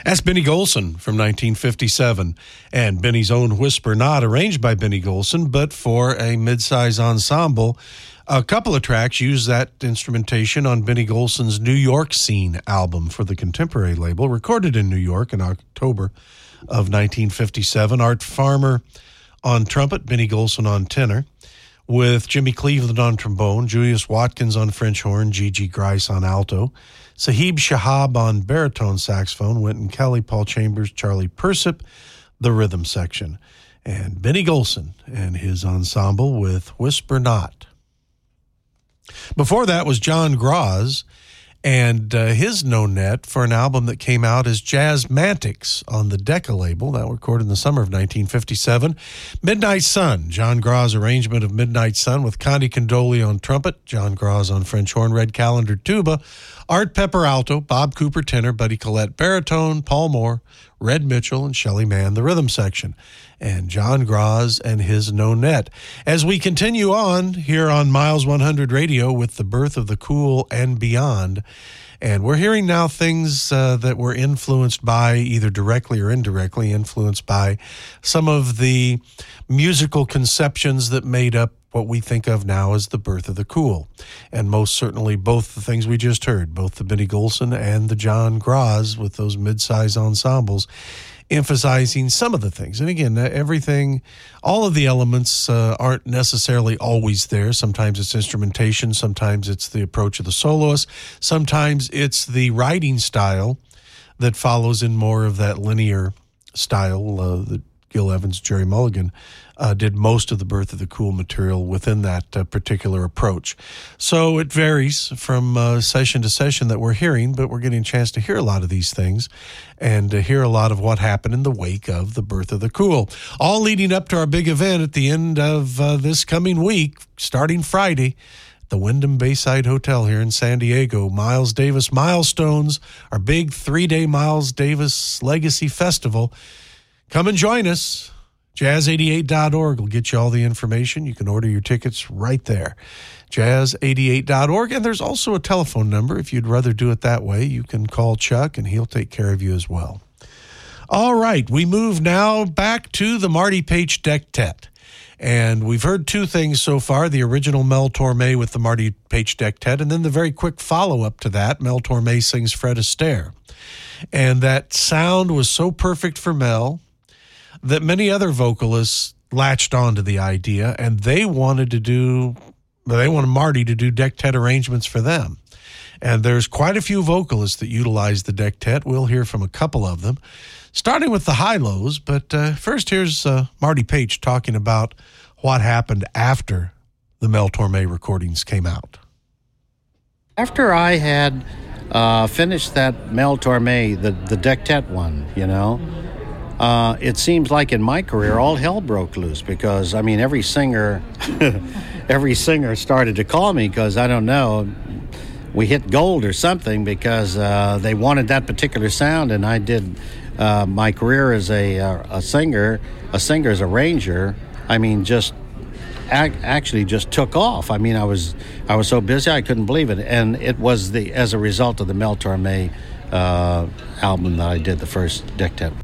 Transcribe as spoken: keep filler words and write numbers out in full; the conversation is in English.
That's Benny Golson from nineteen fifty-seven, and Benny's own Whisper Not, arranged by Benny Golson, but for a mid-size ensemble. A couple of tracks use that instrumentation on Benny Golson's New York Scene album for the Contemporary label, recorded in New York in October of nineteen fifty-seven. Art Farmer on trumpet, Benny Golson on tenor, with Jimmy Cleveland on trombone, Julius Watkins on French horn, Gigi Grice on alto, Sahib Shahab on baritone saxophone, Wynton Kelly, Paul Chambers, Charlie Persip, the rhythm section, and Benny Golson and his ensemble with Whisper Not. Before that was John Graz and uh, his No Net for an album that came out as Jazzmantics on the Decca label. That was recorded in the summer of nineteen fifty-seven. Midnight Sun, John Graz arrangement of Midnight Sun with Connie Condoli on trumpet, John Graz on French horn, Red Callender tuba, Art Pepper alto, Bob Cooper tenor, Buddy Collette baritone, Paul Moore, Red Mitchell, and Shelley Mann the rhythm section, and John Graz and his No Net. As we continue on here on Miles one hundred Radio with The Birth of the Cool and Beyond, and we're hearing now things uh, that were influenced by, either directly or indirectly, influenced by some of the musical conceptions that made up what we think of now as the birth of the cool. And most certainly both the things we just heard, both the Benny Golson and the John Graz with those mid-size ensembles, emphasizing some of the things. And again, everything, all of the elements uh, aren't necessarily always there. Sometimes it's instrumentation, sometimes it's the approach of the soloist, sometimes it's the writing style that follows in more of that linear style uh, that Gil Evans, Jerry Mulligan uh, did most of the Birth of the Cool material within that uh, particular approach. So it varies from uh, session to session that we're hearing, but we're getting a chance to hear a lot of these things and to hear a lot of what happened in the wake of the Birth of the Cool. All leading up to our big event at the end of uh, this coming week, starting Friday, the Wyndham Bayside Hotel here in San Diego. Miles Davis Milestones, our big three-day Miles Davis Legacy Festival. Come and join us. jazz eighty-eight dot org will get you all the information. You can order your tickets right there. jazz eighty-eight dot org. And there's also a telephone number. If you'd rather do it that way, you can call Chuck and he'll take care of you as well. All right, we move now back to the Marty Paich Dectet. And we've heard two things so far, the original Mel Torme with the Marty Paich Dectet, and then the very quick follow-up to that, Mel Torme sings Fred Astaire. And that sound was so perfect for Mel that many other vocalists latched onto the idea, and they wanted to do, they wanted Marty to do dectet arrangements for them. And there's quite a few vocalists that utilize the dectet. We'll hear from a couple of them, starting with the high-lows. But uh, first, here's uh, Marty Paich talking about what happened after the Mel Torme recordings came out. After I had uh, finished that Mel Torme, the, the dectet one, you know, Uh, it seems like in my career, all hell broke loose because, I mean, every singer, every singer started to call me because, I don't know, we hit gold or something because uh, they wanted that particular sound, and I did uh, my career as a uh, a singer, a singer's arranger. I mean, just ac- actually just took off. I mean, I was I was so busy I couldn't believe it, and it was the as a result of the Mel Torme uh, album that I did the first dectet.